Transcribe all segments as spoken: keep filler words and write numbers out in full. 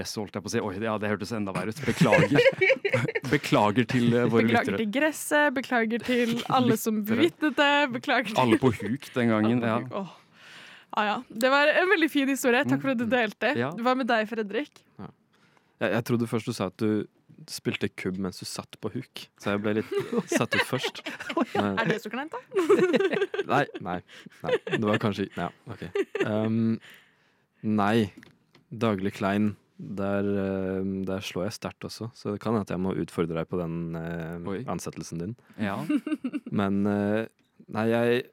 Så holdt jeg på å si, oi, ja, det hørtes enda verre ut. Beklager. Beklager til uh, våre beklager lyttere. Beklager til gresset, beklager til alle som vitnet det, beklager til... Alle på huk den gangen, ja. Åh. Ah, ja. Det var en veldig fin historie. Takk for at du delte. Ja. Hva med deg, Fredrik? Ja. Jeg, jeg trodde først du sa at du spilte kubb mens du satt på huk, så jeg ble litt satt ut først. Men, Er det så kleint, da? nei, nei, nei. Det var kanskje Ja, OK. Um, nei. Daglig klein. Der, uh, der slår jeg sterkt også, så det kan hende at jeg må utfordre deg på den uh, ansettelsen din. Ja. Men uh, nei, jeg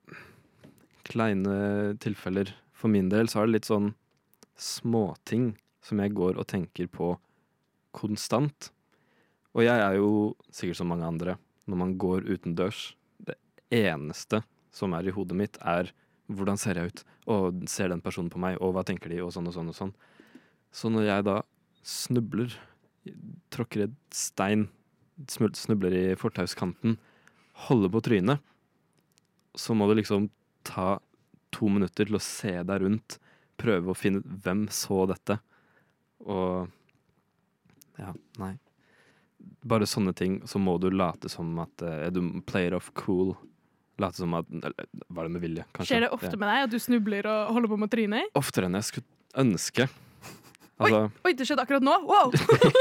kleine tilfeller. For min del så er det litt sånn småting som jeg går og tenker på konstant. Og jeg er jo sikkert som mange andre, når man går utendørs, det eneste som er i hodet mitt er hvordan ser jeg ut, og ser den personen på meg, og hva tenker de, og sånn og sånn og sånn. Så når jeg da snubler, tråkker i et stein, snubler i fortauskanten, holder på trynet, så må du liksom ta to minutter til å se deg rundt, prøve å finne ut hvem så dette. Og ja, nei. Bare sånne ting, så må du late som at uh, du play it off cool. Late som at eller, var det med vilje, kanskje. Skjer det ofte ja. med deg at du snubler og holder på med trynet? Oftere enn jeg skulle ønske. Altså, oi, oi, det skjedde akkurat nå! Wow!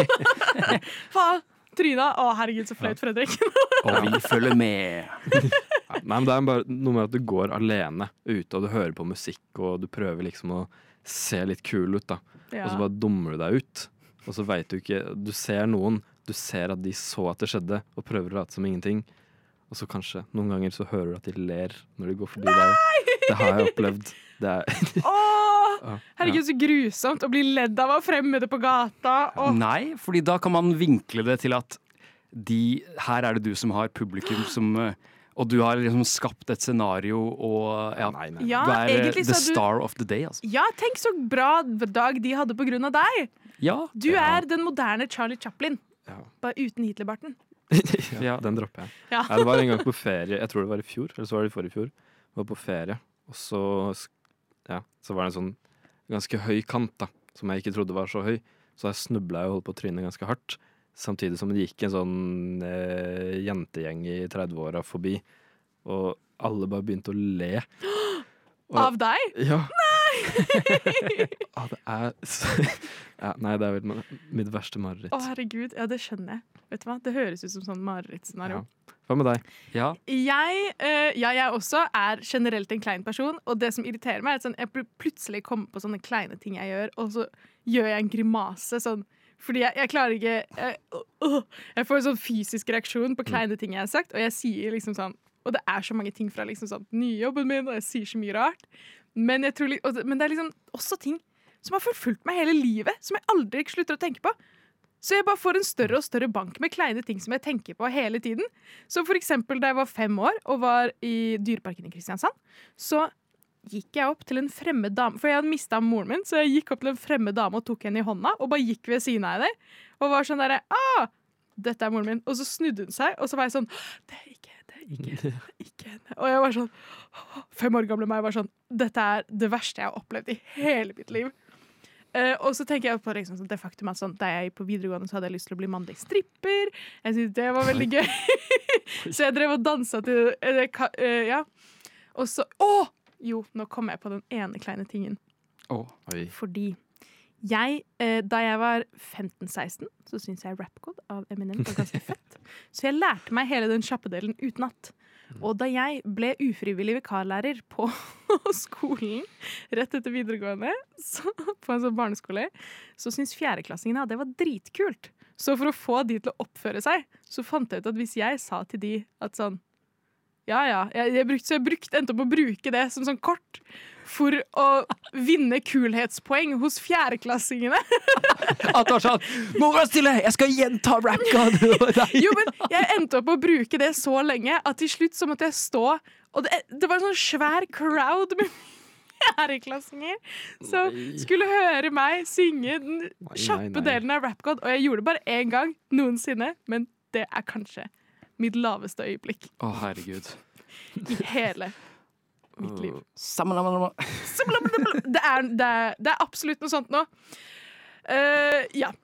Faen! Tryna! Å, herregud, så flaut, Fredrik. Og vi følger med. Nei, men det er bare noe med at du går alene ute, og du hører på musikk, og du prøver liksom å se litt kul ut, da. Ja. Og så bare dummer du deg ut. Og så vet du ikke Du ser noen, du ser at de så at det skjedde, og prøver å late som ingenting. Og så kanskje, noen ganger så hører du at de ler når de går forbi Nei! deg. Det har jeg opplevd. Det er Åh, herregud, så grusomt å bli ledd av av fremmede på gata. Og... Nei, fordi da kan man vinkle det til at de, her er det du som har publikum som, og du har liksom skapt et scenario, og ja, nei, nei. Ja, du er egentlig the så du... star of the day, altså. Ja, tenk så bra dag de hadde på grunn av deg. Ja. Du ja. er den moderne Charlie Chaplin, ja. bare uten Hitlerbarten. Ja, den dropper jeg. Ja. Ja, det var en gang på ferie, jeg tror det var i fjor, eller så var det i forrige fjor. Jeg var på ferie, og så, ja, så var det en sånn ganske høy kant da, som jeg ikke trodde var så høy. Så jeg snublet og holdt på å tryne ganske hardt, samtidig som det gikk en sånn eh, jentegjeng i tredve-åra forbi, og alle bare begynte å le. Og, Av deg? Ja. Nei! Ja, det er ja, nei, det er vel mitt verste mareritt. Å, herregud, ja, det skjønner jeg. Vet du hva? Det høres ut som sånn marerittscenario. Ja. Hva med deg? Ja. Jeg, uh, ja, jeg også er generelt en klein person, og det som irriterer meg er at sånn, jeg pl- plutselig kommer på sånne kleine ting jeg gjør, og så gjør jeg en grimase, sånn, fordi jeg, jeg klarer ikke, jeg, uh, uh, jeg får en sånn fysisk reaksjon på kleine ting jeg har sagt, og jeg sier liksom sånn, og det er så mange ting fra liksom sånn, nyjobben min, og jeg sier så mye rart, men, jeg tror, og, men det er liksom også ting som har forfulgt meg hele livet, som jeg aldri slutter å tenke på. Så jeg bare får en større og større bank med kleine ting som jeg tenker på hele tiden. Så for eksempel da jeg var fem år og var i Dyreparken i Kristiansand, så gikk jeg opp til en fremmed dame, for jeg hadde mistet moren min, så jeg gikk opp til en fremmed dame og tok henne i hånda, og bare gikk ved siden av henne, og var sånn der, ah, dette er moren min. Og så snudde hun seg, og så var jeg sånn, det er ikke, det er ikke, det er ikke henne. Og jeg var sånn, fem år gamle meg var sånn, dette er det verste jeg har opplevd i hele mitt liv. Uh, og så tenker jeg på liksom, det faktum at sånn, da jeg på videregående så hadde jeg lyst til å bli mannlig stripper. Jeg synes det var veldig gøy. Så jeg drev og danset til uh, ka, uh, ja. Og så, åh! Jo, nå kom jeg på den ene kleine tingen. Oh. Oi. Fordi jeg, uh, da jeg var femten seksten, så synes jeg Rapcode av Eminem var ganske fett. Så jeg lærte meg hele den kjappedelen utenat. Og da jeg ble ufrivillig vikarlærer på skolen rett etter videregående, så, på en sånn barneskole, så syntes fjerdeklassingene at det var dritkult. Så for å få de til å oppføre seg, så fant jeg ut at hvis jeg sa til de at sånn, ja, ja, jeg, jeg brukte, så jeg brukte, endte opp å bruke det som sånn kort for å vinne kulhetspoeng hos fjerdeklassingene. At det var sånn, må være stille, jeg skal gjenta rap-god. Jo, men jeg endte opp å bruke det så lenge at til slutt så måtte jeg stå, og det, det var en sånn svær crowd med fjerdeklassinger som skulle høre meg synge den kjappe delen av rap-god, og jeg gjorde det bare en gang noensinne, men det er kanskje mitt laveste øyeblikk. Å, oh, herregud. I hele mitt liv. Samalamalama. Det er, det, er, det er absolutt noe sånt nå. Eh, ja.